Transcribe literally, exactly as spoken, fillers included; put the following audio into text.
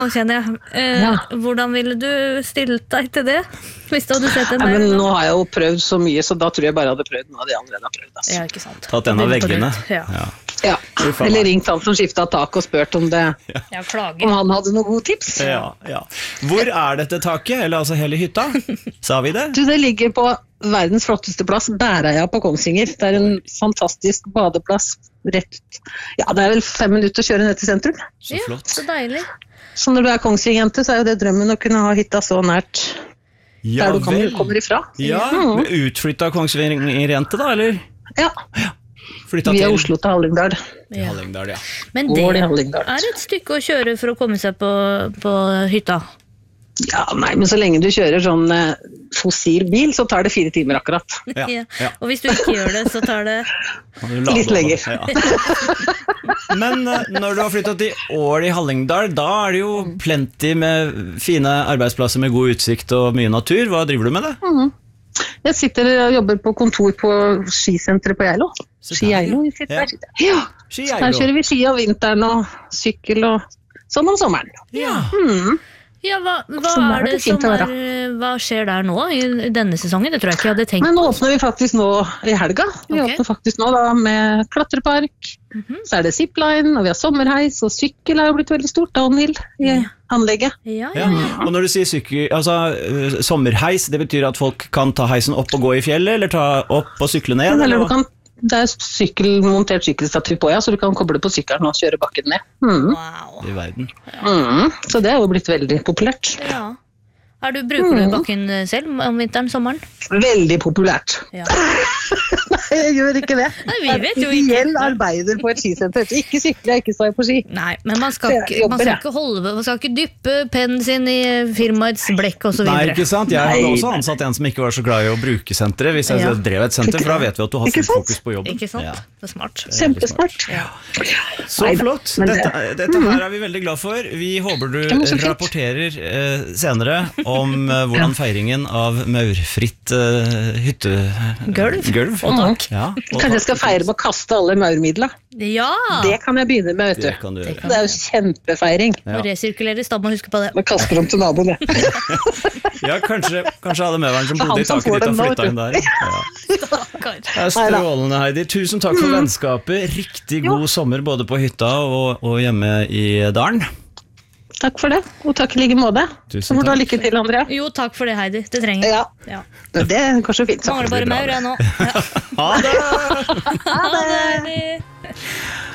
Nå kjenner jeg. Eh, Ja. Hvordan ville du stilt deg til det? Hvis du hadde sett den Nei, der? men da? nå har jeg jo prøvd så mye, så da tror jeg bare jeg hadde prøvd noe av de allerede har prøvd. Altså. Ja, ikke sant. Tatt en av Begynne på veggene. nytt. Ja. Ja. Ja. Fy faen. Eller ringt han som skiftet tak og spurt om, det, Ja, klager. om han hadde noen gode tips. Ja, ja. Hvor er dette taket, eller altså hele hytta? Sa vi det? Du, det ligger på verdens flotteste plass, Bæreia på Kongsvinger. Det er en fantastisk badeplass. Rett. Ja, det er vel fem minutter å kjøre ned til sentrum. Så Ja, flott. så deilig. Så når du er Kongsvinger-jente, så er jo det drømmen å kunne ha hytta så nært Ja der du kan, vel. kommer ifra. Ja, Mhm. utflyttet Kongsvinger-jente da, eller? Ja, Flyttet via til Oslo til Hallingdal. Ja. Hallingdal, ja. Men Går det i Hallingdal. er et stykke å kjøre for å komme seg på, på hytta. Ja, nei, men så lenge du kjører sånn eh, fossil bil, så tar det fire timer akkurat. Ja, ja. Og hvis du ikke gjør det, så tar det Kan du lade Litt over? lenger. Ja. Men eh, når du har flyttet til Ål i Hallingdal, da er det jo plenty med fine arbeidsplasser med god utsikt og mye natur. Hva driver du med det? Jeg sitter og jobber på kontor på skisenteret på Geilo. Så Ski der, Geilo. ja. Ja, Ski der Geilo. kjører vi ski om vinteren og sykkel og sånn om sommeren. Ja. Mm. Ja, hva, hva Så da er er det det fint som å er være. Hva skjer der nå i denne sesongen? Det tror jeg ikke jeg hadde tenkt. Men nå åpner vi faktisk nå i helga. Vi Ok. åpner faktisk nå da med klatrepark. Så er det zipline, og vi har sommerheis, og sykkel er jo blitt veldig stort, downhill i anlegget. Ja, Ja. ja, ja. Og når du sier sykkel, altså, eh, sommerheis, det betyr at folk kan ta heisen opp og gå i fjellet, eller ta opp og sykle ned? Eller eller du hva? kan, det er sykkel, montert sykkelstativ på, ja, så du kan koble på sykkelen og kjøre bakken ned. Mm. Wow. I verden. Mm. Så det er jo blitt veldig populært. Ja. Er du, bruker du bakken selv om vinteren, sommeren? Veldig populært. Ja. Nei, jeg gjør ikke det. Nei, vi vet jo Jeg er ikke. ideell arbeider på et skisenter. Ikke sykle, ikke stå på ski. Nei, men man skal, Så jeg ikke, jobber, man skal jeg. ikke holde Man skal ikke dyppe pennen sin i firmaets blekk og så Nei, videre. ikke sant? Jeg hadde Nei. også ansatt en som ikke var så glad i å bruke senteret, hvis jeg Ja. drev et senter, for da vet vi at du har Ikke fullt sant? fokus på jobben. Ikke sant? Ja. Det er smart. Kjempesmart. Så Neida, flott. men det- Dette, dette her er vi veldig glad for. Vi håper du Det var så fint. rapporterer eh, senere om eh, hvordan feiringen av maurfritt eh, hyttegulv. Gulv. Og takk. Ja, og Kanskje jeg skal feire med å kaste alle maurmidler. Ja! Det kan jeg begynne med, vet Det du. kan du Det gjøre. kan- Det er jo kjempefeiring. Ja. Og resirkuleres, da må man huske på det. Man kaster dem til naboen, jeg. Ja, kanskje, kanskje hadde møveren som Det er bodde i han som taket får ditt og dem nå, flyttet inn der. Ja. Stakkar. Det er strålende, Heidi. Tusen takk for vennskapet. Riktig god sommer både på hytta og, og hjemme i dalen. Takk for det, og takk i like måte. Tusen Så må du ha takk. lykke til, Andrea. Jo, takk for det, Heidi. Det trenger jeg. Ja, Ja. det går så fint. Så. Mangler bare maur, jeg nå. Ja. Ha det! Ha det, Heidi.